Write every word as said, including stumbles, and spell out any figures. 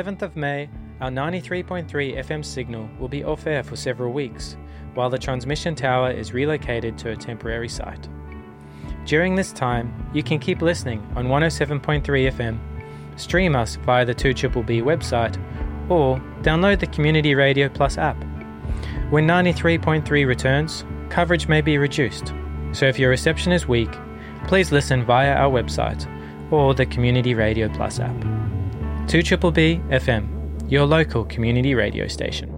seventh of May, our ninety-three point three F M signal will be off air for several weeks, while the transmission tower is relocated to a temporary site. During this time, you can keep listening on one oh seven point three F M, stream us via the two B B B website, or download the Community Radio Plus app. When ninety-three point three returns, coverage may be reduced, so if your reception is weak, please listen via our website or the Community Radio Plus app. two B B B F M, your local community radio station.